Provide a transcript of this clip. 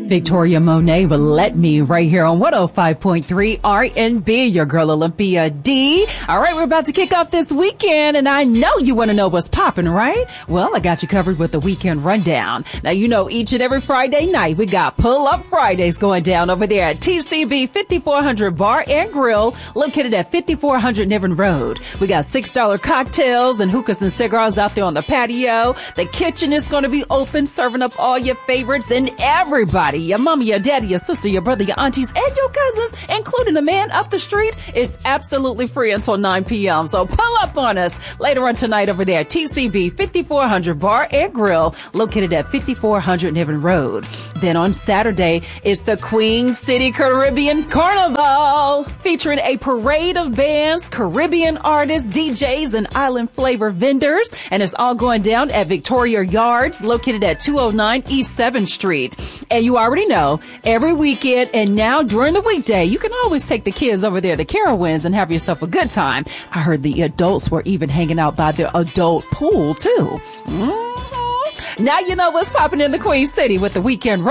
Victoria Monet will let me right here on 105.3 R&B, your girl Olympia D. All right, we're about to kick off this weekend, and I know you want to know what's popping, right? Well, I got you covered with the weekend rundown. Now, you know, each and every Friday night, we got Pull-Up Fridays going down over there at TCB 5400 Bar and Grill, located at 5400 Niven Road. We got $6 cocktails and hookahs and cigars out there on the patio. The kitchen is going to be open, serving up all your favorites, and everybody, your mama, your daddy, your sister, your brother, your aunties, and your cousins, including the man up the street, is absolutely free until 9 p.m. So pull up on us later on tonight over there at TCB 5400 Bar and Grill, located at 5400 Niven Road. Then on Saturday is the Queen City Caribbean Carnival, featuring a parade of bands, Caribbean artists, DJs, and island flavor vendors. And it's all going down at Victoria Yards, located at 209 East 7th Street. And you already know, every weekend and now during the weekday, you can always take the kids over there to Carowinds and have yourself a good time. I heard the adults were even hanging out by the adult pool, too. Now you know what's popping in the Queen City with the weekend